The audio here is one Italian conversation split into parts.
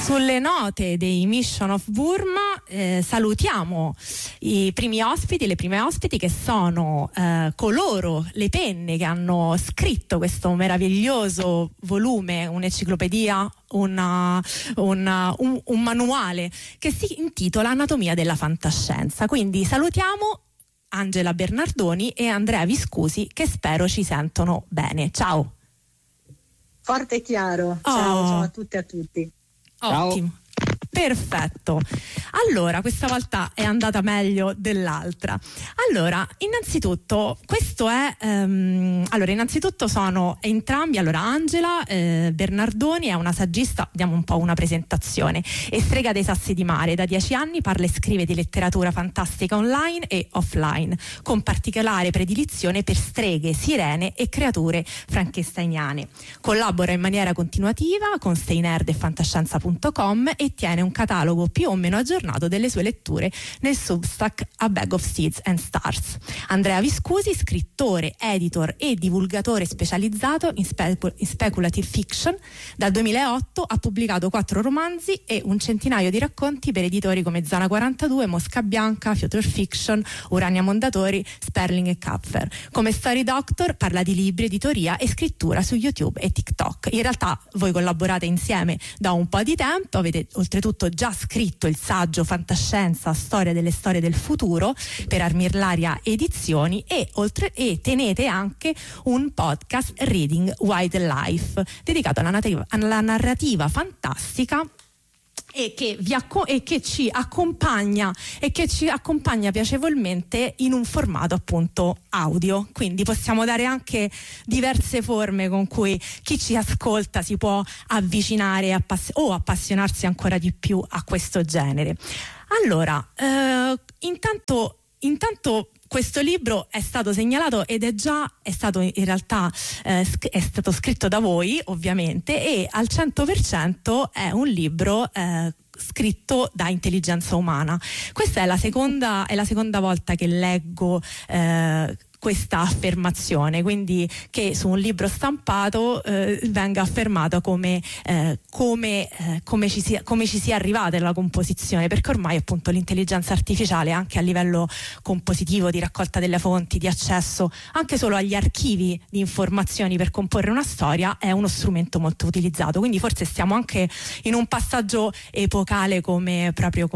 Sulle note dei Mission of Burma salutiamo i primi ospiti, le prime ospiti, che sono coloro, le penne che hanno scritto questo meraviglioso volume, un'enciclopedia, un manuale che si intitola Anatomia della fantascienza. Quindi salutiamo Angela Bernardoni e Andrea Viscusi, che spero ci sentono bene. Ciao. Forte e chiaro. Ciao a tutte e a tutti. Ottimo. Ciao. Perfetto. Allora, questa volta è andata meglio dell'altra. Allora, innanzitutto, questo è innanzitutto sono entrambi, Angela Bernardoni è una saggista, diamo un po' una presentazione, e strega dei Sassi di Mare. Da 10 anni parla e scrive di letteratura fantastica online e offline, con particolare predilizione per streghe, sirene e creature frankensteiniane. Collabora in maniera continuativa con Stay Nerd e fantascienza.com e tiene un catalogo più o meno aggiornato delle sue letture nel Substack A Bag of Seeds and Stars. Andrea Viscusi, scrittore, editor e divulgatore specializzato in speculative fiction, dal 2008 ha pubblicato 4 romanzi e un centinaio di racconti per editori come Zona 42, Mosca Bianca, Future Fiction, Urania Mondadori, Sperling e Kapfer. Come story doctor parla di libri, editoria e scrittura su YouTube e TikTok. In realtà voi collaborate insieme da un po' di tempo, avete oltretutto già scritto il saggio Fantascienza, storia delle storie del futuro per Armirlaria Edizioni e tenete anche un podcast Reading Wildlife dedicato alla narrativa fantastica e che ci accompagna piacevolmente in un formato appunto audio. Quindi possiamo dare anche diverse forme con cui chi ci ascolta si può avvicinare o appassionarsi ancora di più a questo genere. Allora, intanto questo libro è stato segnalato ed è stato in realtà è stato scritto da voi, ovviamente, e al 100% è un libro scritto da intelligenza umana. Questa è la seconda volta che leggo questa affermazione, quindi che su un libro stampato venga affermato come ci sia arrivata la composizione, perché ormai appunto l'intelligenza artificiale anche a livello compositivo, di raccolta delle fonti, di accesso anche solo agli archivi di informazioni per comporre una storia, è uno strumento molto utilizzato. Quindi forse stiamo anche in un passaggio epocale come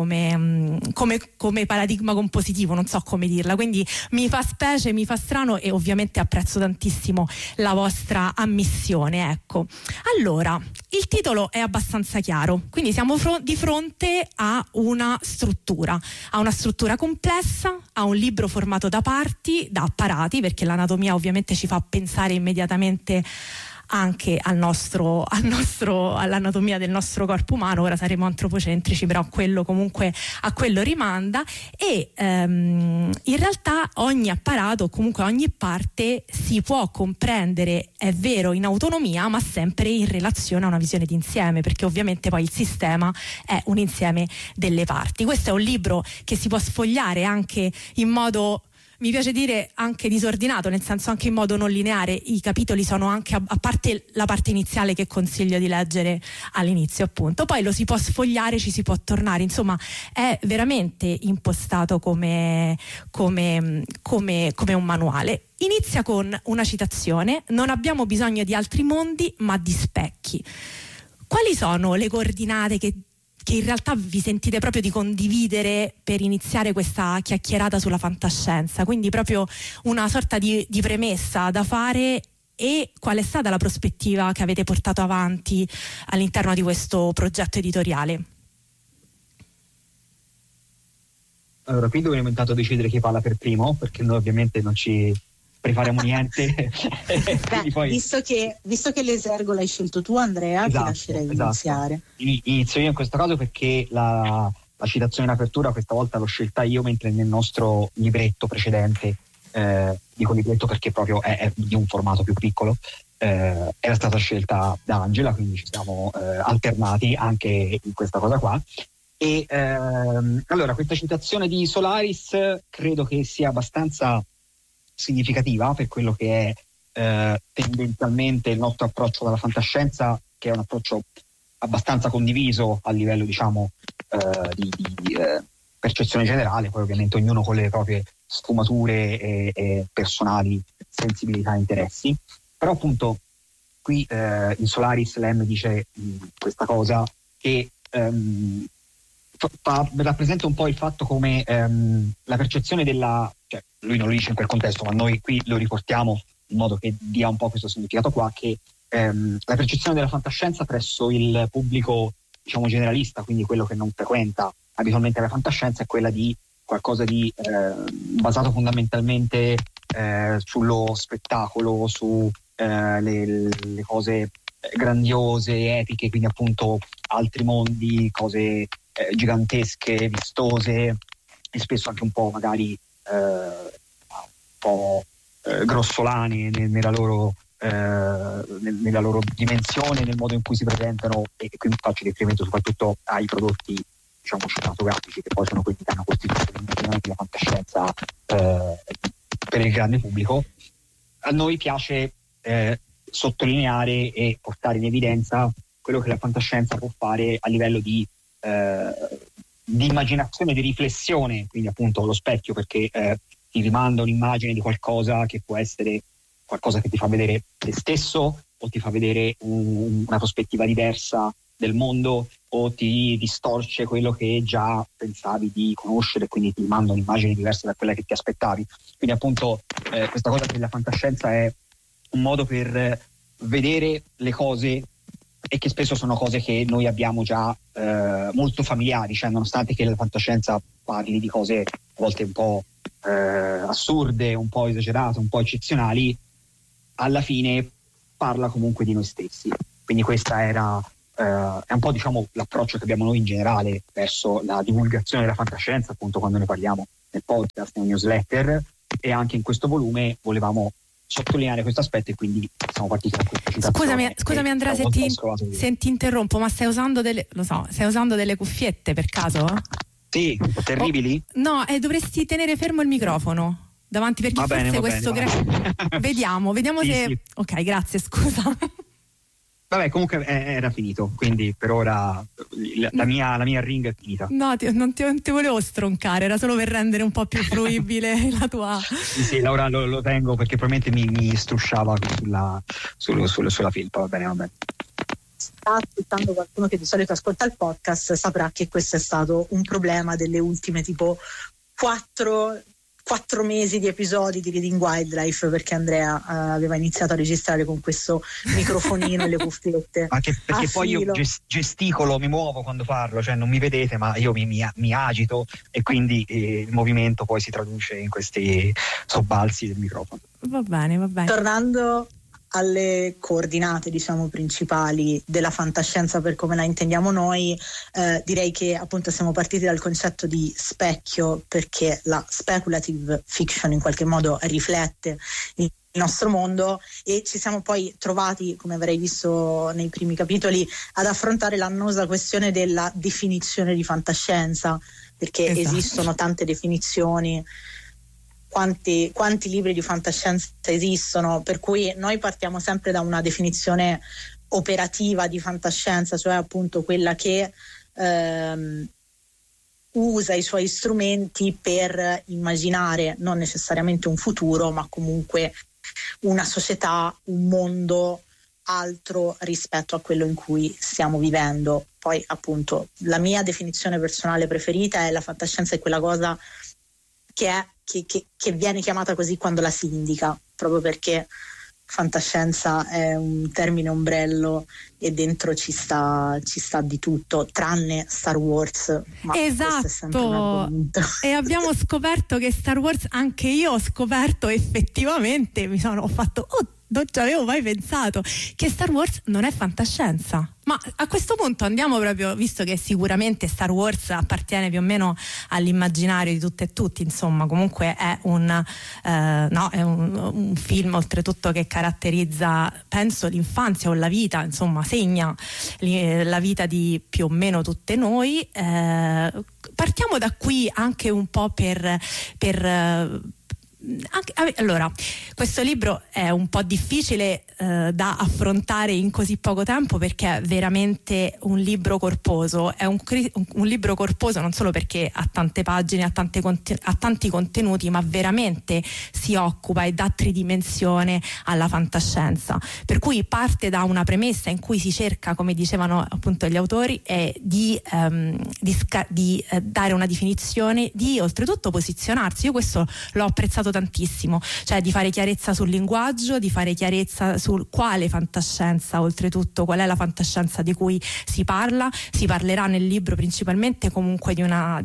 paradigma compositivo, non so come dirla, quindi mi fa specie, mi fa strano, e ovviamente apprezzo tantissimo la vostra ammissione. Ecco, allora il titolo è abbastanza chiaro, quindi siamo di fronte a una struttura complessa, a un libro formato da apparati, perché l'anatomia ovviamente ci fa pensare immediatamente anche all'anatomia del nostro corpo umano. Ora saremo antropocentrici, però quello comunque a quello rimanda, e in realtà ogni apparato, comunque ogni parte, si può comprendere, è vero, in autonomia, ma sempre in relazione a una visione d'insieme, perché ovviamente poi il sistema è un insieme delle parti. Questo è un libro che si può sfogliare anche in modo, mi piace dire, anche disordinato, nel senso anche in modo non lineare. I capitoli sono anche, a parte la parte iniziale che consiglio di leggere all'inizio appunto, poi lo si può sfogliare, ci si può tornare, insomma è veramente impostato come un manuale. Inizia con una citazione: non abbiamo bisogno di altri mondi ma di specchi. Quali sono le coordinate che in realtà vi sentite proprio di condividere per iniziare questa chiacchierata sulla fantascienza? Quindi proprio una sorta di premessa da fare, e qual è stata la prospettiva che avete portato avanti all'interno di questo progetto editoriale? Allora, qui dovremmo intanto decidere chi parla per primo, perché noi ovviamente non ci prepariamo niente. Poi, visto che l'esergo l'hai scelto tu, Andrea, ti lascerei iniziare. Inizio io in questo caso, perché la citazione in apertura questa volta l'ho scelta io, mentre nel nostro libretto precedente, dico libretto perché proprio è di un formato più piccolo, era stata scelta da Angela, quindi ci siamo alternati anche in questa cosa qua. E allora, questa citazione di Solaris credo che sia abbastanza significativa per quello che è tendenzialmente il nostro approccio alla fantascienza, che è un approccio abbastanza condiviso a livello, diciamo, di percezione generale, poi ovviamente ognuno con le proprie sfumature e personali sensibilità e interessi. Però appunto qui in Solaris Lem dice questa cosa che rappresenta un po' il fatto come la percezione cioè lui non lo dice in quel contesto, ma noi qui lo riportiamo in modo che dia un po' questo significato qua, che la percezione della fantascienza presso il pubblico, diciamo, generalista, quindi quello che non frequenta abitualmente la fantascienza, è quella di qualcosa di basato fondamentalmente sullo spettacolo, su le cose grandiose, epiche, quindi appunto altri mondi, cose gigantesche, vistose, e spesso anche un po' magari un po' grossolane nella loro dimensione, nel modo in cui si presentano, e qui faccio riferimento soprattutto ai prodotti, diciamo, cinematografici, che poi sono quelli che hanno costituito l'immaginario della fantascienza per il grande pubblico. A noi piace sottolineare e portare in evidenza quello che la fantascienza può fare a livello di immaginazione, di riflessione, quindi appunto lo specchio, perché ti rimanda un'immagine di qualcosa che può essere qualcosa che ti fa vedere te stesso, o ti fa vedere una prospettiva diversa del mondo, o ti distorce quello che già pensavi di conoscere, quindi ti manda un'immagine diversa da quella che ti aspettavi. Quindi appunto questa cosa della fantascienza è un modo per vedere le cose, e che spesso sono cose che noi abbiamo già molto familiari, cioè nonostante che la fantascienza parli di cose a volte un po' assurde, un po' esagerate, un po' eccezionali, alla fine parla comunque di noi stessi. Quindi questa è un po', diciamo, l'approccio che abbiamo noi in generale verso la divulgazione della fantascienza, appunto quando ne parliamo nel podcast, nel newsletter, e anche in questo volume volevamo sottolineare questo aspetto, e quindi siamo partiti da questa citazione. Scusami Andrea se ti interrompo, ma stai usando delle cuffiette per caso? Sì, terribili? No, dovresti tenere fermo il microfono davanti, perché forse questo vediamo sì, se sì. Ok, grazie, scusa. Vabbè, comunque era finito, quindi per ora la mia ring è finita. No, non ti volevo stroncare, era solo per rendere un po' più fruibile la tua. Sì, Laura, lo tengo perché probabilmente mi strusciava sulla felpa. Va bene. Sta ascoltando qualcuno che di solito ascolta il podcast, saprà che questo è stato un problema delle ultime tipo 4 mesi di episodi di Reading Wildlife, perché Andrea aveva iniziato a registrare con questo microfonino e le cuffiette. Anche perché poi io gesticolo, mi muovo quando parlo, cioè non mi vedete, ma io mi agito, e quindi il movimento poi si traduce in questi sobbalzi del microfono. Va bene. Tornando alle coordinate, diciamo, principali della fantascienza per come la intendiamo noi, direi che appunto siamo partiti dal concetto di specchio, perché la speculative fiction in qualche modo riflette il nostro mondo, e ci siamo poi trovati, come avrei visto nei primi capitoli, ad affrontare l'annosa questione della definizione di fantascienza, perché esistono tante definizioni. Quanti libri di fantascienza esistono, per cui noi partiamo sempre da una definizione operativa di fantascienza, cioè appunto quella che usa i suoi strumenti per immaginare non necessariamente un futuro, ma comunque una società, un mondo altro rispetto a quello in cui stiamo vivendo. Poi appunto la mia definizione personale preferita è: la fantascienza è quella cosa che viene chiamata così quando la si indica, proprio perché fantascienza è un termine ombrello e dentro ci sta di tutto, tranne Star Wars. Ma esatto, e abbiamo scoperto che Star Wars, anche io ho scoperto effettivamente, ho fatto non ci avevo mai pensato che Star Wars non è fantascienza. Ma a questo punto andiamo proprio, visto che sicuramente Star Wars appartiene più o meno all'immaginario di tutte e tutti, insomma, comunque è un film oltretutto che caratterizza, penso, l'infanzia o la vita, insomma, segna la vita di più o meno tutte noi. Partiamo da qui anche un po' per allora, questo libro è un po' difficile da affrontare in così poco tempo, perché è veramente un libro corposo. È un libro corposo non solo perché ha tante pagine, ha tanti contenuti, ma veramente si occupa e dà tridimensione alla fantascienza, per cui parte da una premessa in cui si cerca, come dicevano appunto gli autori, di dare una definizione, di oltretutto posizionarsi. Io questo l'ho apprezzato tantissimo, cioè di fare chiarezza sul linguaggio, di fare chiarezza sul quale fantascienza, oltretutto qual è la fantascienza di cui si parla. Si parlerà nel libro principalmente comunque di una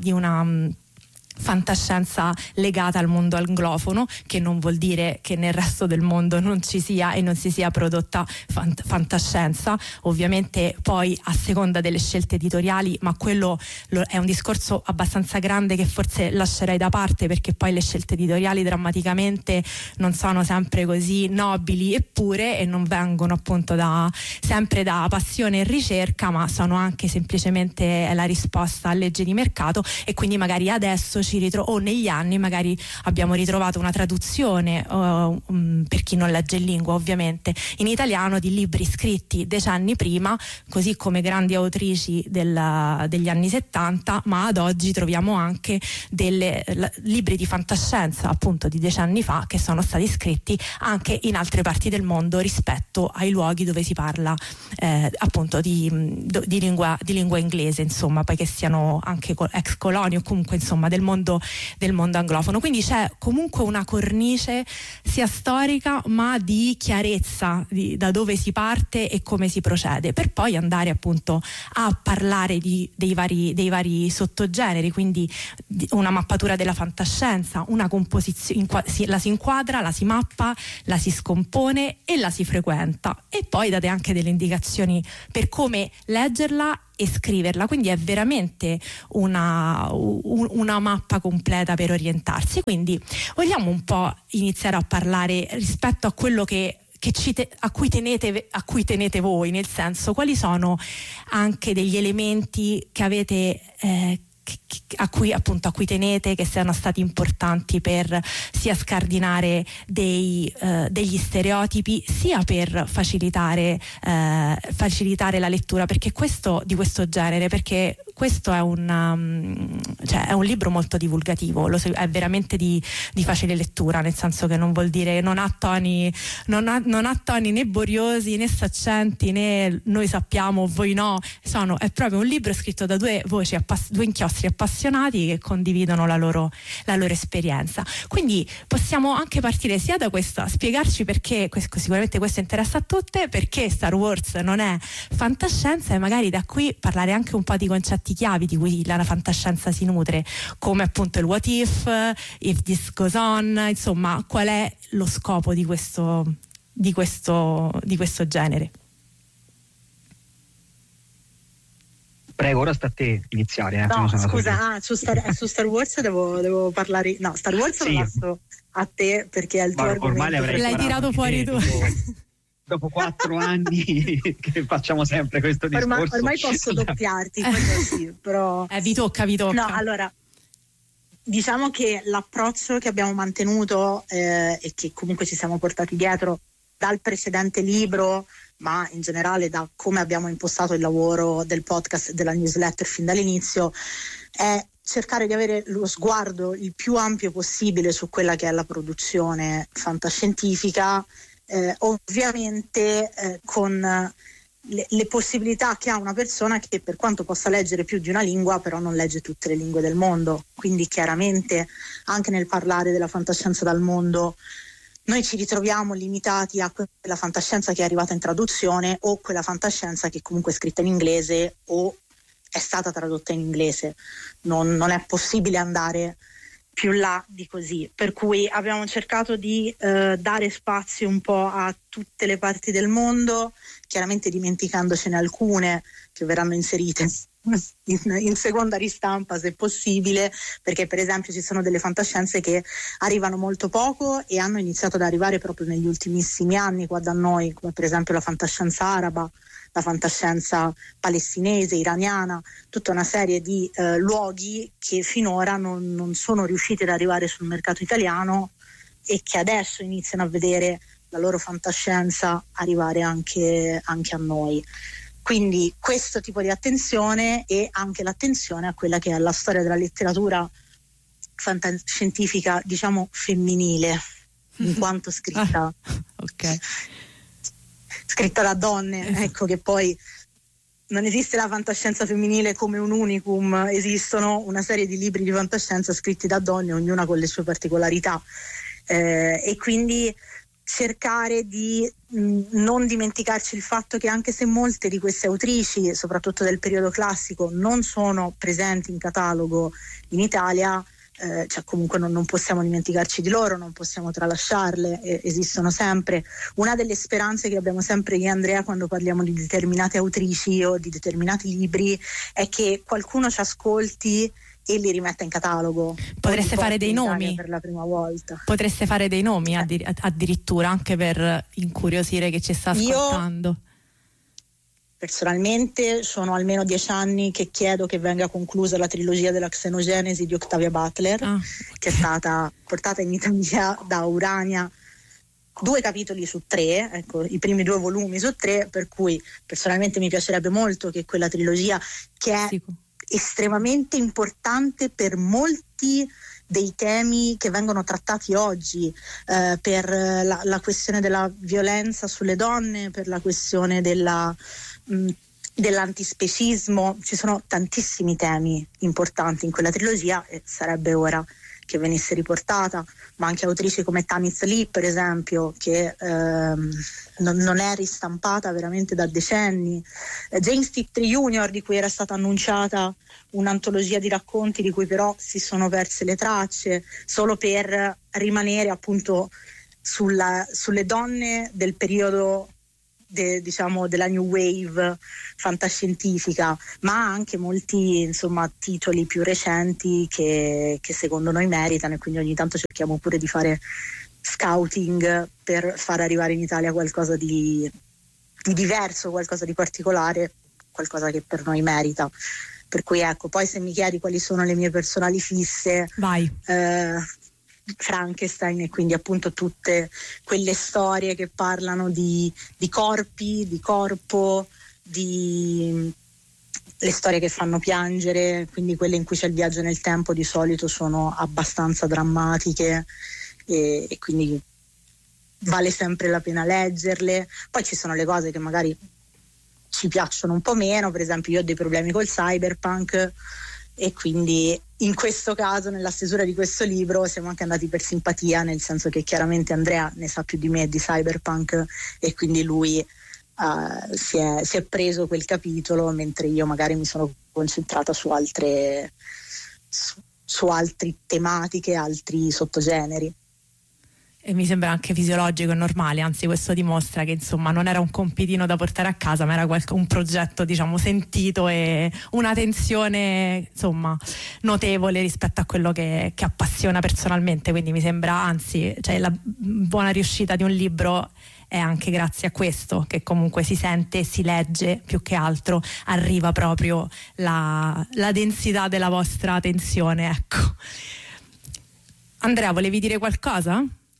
fantascienza legata al mondo anglofono, che non vuol dire che nel resto del mondo non ci sia e non si sia prodotta fantascienza, ovviamente poi a seconda delle scelte editoriali, ma quello è un discorso abbastanza grande che forse lascerei da parte, perché poi le scelte editoriali drammaticamente non sono sempre così nobili e pure, e non vengono appunto sempre da passione e ricerca, ma sono anche semplicemente la risposta a leggi di mercato. E quindi magari adesso o negli anni magari abbiamo ritrovato una traduzione, per chi non legge in lingua ovviamente, in italiano di libri scritti decenni prima, così come grandi autrici degli anni 70, ma ad oggi troviamo anche libri di fantascienza appunto di decenni fa che sono stati scritti anche in altre parti del mondo rispetto ai luoghi dove si parla appunto di lingua inglese, insomma, poi che siano anche ex colonie o comunque insomma del mondo anglofono. Quindi c'è comunque una cornice sia storica ma di chiarezza da dove si parte e come si procede, per poi andare appunto a parlare dei vari sottogeneri, quindi una mappatura della fantascienza, una composizione, la si inquadra, la si mappa, la si scompone e la si frequenta, e poi date anche delle indicazioni per come leggerla e scriverla. Quindi è veramente una mappa completa per orientarsi. Quindi vogliamo un po' iniziare a parlare rispetto a quello a cui tenete voi, nel senso, quali sono anche degli elementi che avete a cui tenete, che siano stati importanti per sia scardinare degli stereotipi, sia per facilitare la lettura, perché di questo genere, perché questo è un libro molto divulgativo, è veramente di facile lettura, nel senso che non vuol dire, non ha toni né boriosi né saccenti né noi sappiamo voi no, è proprio un libro scritto da due inchiostri appassionati che condividono la loro esperienza. Quindi possiamo anche partire sia da questo, spiegarci perché sicuramente questo interessa a tutte, perché Star Wars non è fantascienza, e magari da qui parlare anche un po' di concetti chiavi di cui la fantascienza si nutre, come appunto il what if this goes on, insomma, qual è lo scopo di questo genere. Prego, ora sta a te iniziare. No, scusa, su Star Wars devo parlare. No, Star Wars lo lascio a te perché è il tuo argomento. L'hai tirato fuori tu. Dopo 4 anni che facciamo sempre questo discorso. Ormai posso doppiarti, sì, però vi tocca. No, allora, diciamo che l'approccio che abbiamo mantenuto e che comunque ci siamo portati dietro dal precedente libro, ma in generale da come abbiamo impostato il lavoro del podcast e della newsletter fin dall'inizio, è cercare di avere lo sguardo il più ampio possibile su quella che è la produzione fantascientifica, ovviamente con le possibilità che ha una persona che, per quanto possa leggere più di una lingua, però non legge tutte le lingue del mondo. Quindi chiaramente anche nel parlare della fantascienza dal mondo noi ci ritroviamo limitati a quella fantascienza che è arrivata in traduzione, o quella fantascienza che comunque è scritta in inglese o è stata tradotta in inglese. Non è possibile andare più là di così, per cui abbiamo cercato di dare spazio un po' a tutte le parti del mondo, chiaramente dimenticandocene alcune che verranno inserite in seconda ristampa se possibile, perché per esempio ci sono delle fantascienze che arrivano molto poco e hanno iniziato ad arrivare proprio negli ultimissimi anni qua da noi, come per esempio la fantascienza araba, la fantascienza palestinese, iraniana, tutta una serie di luoghi che finora non sono riusciti ad arrivare sul mercato italiano e che adesso iniziano a vedere la loro fantascienza arrivare anche a noi. Quindi questo tipo di attenzione, e anche l'attenzione a quella che è la storia della letteratura fantascientifica, diciamo femminile, in quanto scritta da donne, ecco, che poi non esiste la fantascienza femminile come un unicum, esistono una serie di libri di fantascienza scritti da donne, ognuna con le sue particolarità, e quindi cercare di non dimenticarci il fatto che anche se molte di queste autrici, soprattutto del periodo classico, non sono presenti in catalogo in Italia, cioè comunque non possiamo dimenticarci di loro, non possiamo tralasciarle, esistono sempre. Una delle speranze che abbiamo sempre io e Andrea quando parliamo di determinate autrici o di determinati libri è che qualcuno ci ascolti e li rimetta in catalogo. Potreste fare dei nomi per la prima volta. Potreste fare dei nomi addirittura, anche per incuriosire chi ci sta ascoltando. Io personalmente sono almeno 10 anni che chiedo che venga conclusa la trilogia della Xenogenesi di Octavia Butler, che è stata portata in Italia da Urania 2 capitoli su 3, ecco, i primi 2 volumi su 3, per cui personalmente mi piacerebbe molto che quella trilogia, che è estremamente importante per molti dei temi che vengono trattati oggi, per la questione della violenza sulle donne, per la questione dell'antispecismo, ci sono tantissimi temi importanti in quella trilogia e sarebbe ora che venisse riportata, ma anche autrici come Tamith Lee, per esempio, che non è ristampata veramente da decenni, James Tiptree Jr., di cui era stata annunciata un'antologia di racconti di cui però si sono perse le tracce, solo per rimanere appunto sulle donne del periodo diciamo della new wave fantascientifica, ma anche molti insomma titoli più recenti che secondo noi meritano, e quindi ogni tanto cerchiamo pure di fare scouting per far arrivare in Italia qualcosa di diverso, qualcosa di particolare, qualcosa che per noi merita. Per cui ecco, poi se mi chiedi quali sono le mie personali fisse, vai. Frankenstein, e quindi appunto tutte quelle storie che parlano di corpi, di corpo, le storie che fanno piangere, quindi quelle in cui c'è il viaggio nel tempo di solito sono abbastanza drammatiche e quindi vale sempre la pena leggerle. Poi ci sono le cose che magari ci piacciono un po' meno, per esempio io ho dei problemi col cyberpunk, e quindi in questo caso, nella stesura di questo libro, siamo anche andati per simpatia, nel senso che chiaramente Andrea ne sa più di me di cyberpunk e quindi lui si è preso quel capitolo, mentre io magari mi sono concentrata su altre tematiche, altri sottogeneri. E mi sembra anche fisiologico e normale, anzi questo dimostra che insomma non era un compitino da portare a casa, ma era un progetto diciamo sentito e una tensione insomma notevole rispetto a quello che appassiona personalmente, quindi mi sembra anzi, cioè, la buona riuscita di un libro è anche grazie a questo, che comunque si sente e si legge, più che altro arriva proprio la densità della vostra tensione, ecco. Andrea, volevi dire qualcosa?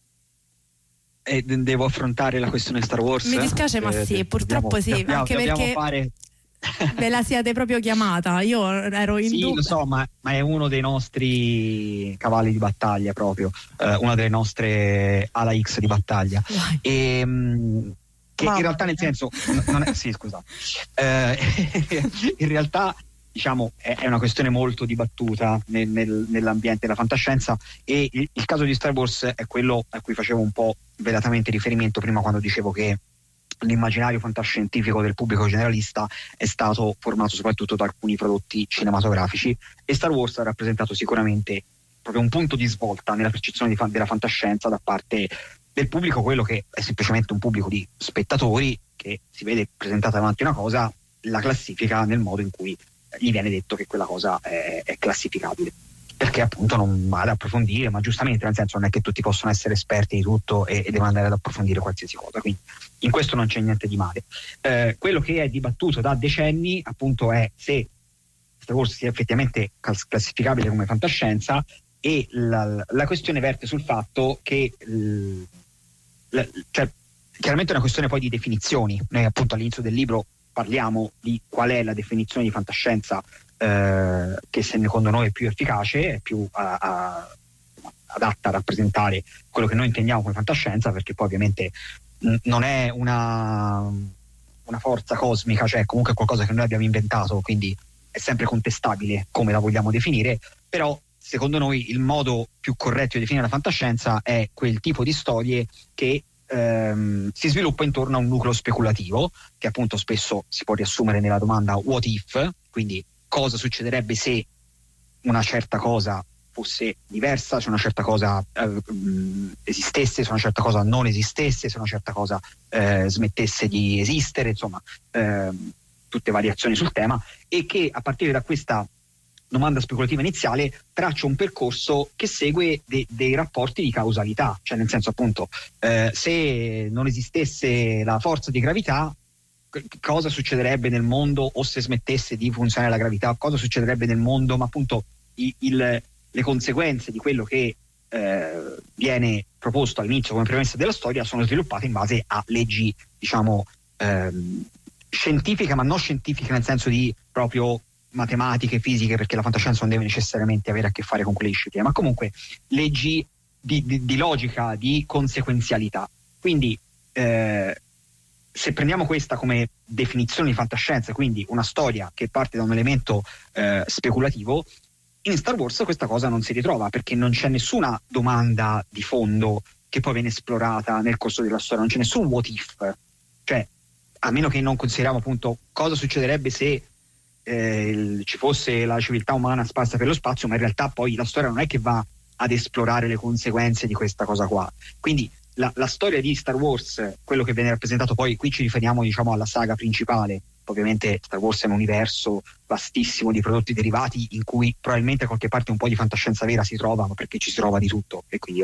Devo affrontare la questione Star Wars. Mi dispiace, ma sì, purtroppo sì, anche perché ve la siete proprio chiamata. Io ero in dubbio. Lo so, ma è uno dei nostri cavalli di battaglia proprio, una delle nostre ala X di battaglia. Che in realtà nel senso non è, sì, scusa. In realtà diciamo è una questione molto dibattuta nell'ambiente della fantascienza, e il caso di Star Wars è quello a cui facevo un po' velatamente riferimento prima, quando dicevo che l'immaginario fantascientifico del pubblico generalista è stato formato soprattutto da alcuni prodotti cinematografici, e Star Wars ha rappresentato sicuramente proprio un punto di svolta nella percezione della fantascienza da parte del pubblico, quello che è semplicemente un pubblico di spettatori che si vede presentata davanti una cosa, la classifica nel modo in cui gli viene detto che quella cosa è classificabile, perché appunto non va ad approfondire, ma giustamente, nel senso, non è che tutti possono essere esperti di tutto e devono andare ad approfondire qualsiasi cosa, quindi in questo non c'è niente di male. Quello che è dibattuto da decenni appunto è se Star Wars sia effettivamente classificabile come fantascienza, e la questione verte sul fatto che cioè, chiaramente è una questione poi di definizioni. Noi appunto all'inizio del libro parliamo di qual è la definizione di fantascienza che secondo noi è più efficace, è più adatta a rappresentare quello che noi intendiamo come fantascienza, perché poi ovviamente non è una forza cosmica, cioè comunque qualcosa che noi abbiamo inventato, quindi è sempre contestabile come la vogliamo definire, però secondo noi il modo più corretto di definire la fantascienza è quel tipo di storie che si sviluppa intorno a un nucleo speculativo, che appunto spesso si può riassumere nella domanda what if, quindi cosa succederebbe se una certa cosa fosse diversa, se una certa cosa esistesse, se una certa cosa non esistesse, se una certa cosa smettesse di esistere, insomma tutte variazioni sul tema, e che a partire da questa domanda speculativa iniziale traccia un percorso che segue dei rapporti di causalità, cioè nel senso appunto se non esistesse la forza di gravità, cosa succederebbe nel mondo, o se smettesse di funzionare la gravità, cosa succederebbe nel mondo, ma appunto le conseguenze di quello che viene proposto all'inizio come premessa della storia sono sviluppate in base a leggi, diciamo, scientifiche, ma non scientifiche nel senso di proprio matematiche, fisiche, perché la fantascienza non deve necessariamente avere a che fare con quelle discipline, ma comunque leggi di logica, di conseguenzialità. Quindi se prendiamo questa come definizione di fantascienza, quindi una storia che parte da un elemento speculativo, in Star Wars questa cosa non si ritrova, perché non c'è nessuna domanda di fondo che poi viene esplorata nel corso della storia, non c'è nessun what if, cioè a meno che non consideriamo appunto cosa succederebbe se ci fosse la civiltà umana sparsa per lo spazio, ma in realtà poi la storia non è che va ad esplorare le conseguenze di questa cosa qua. Quindi la storia di Star Wars, quello che viene rappresentato, poi qui ci riferiamo diciamo alla saga principale, ovviamente Star Wars è un universo vastissimo di prodotti derivati in cui probabilmente a qualche parte un po' di fantascienza vera si trova, ma perché ci si trova di tutto, e quindi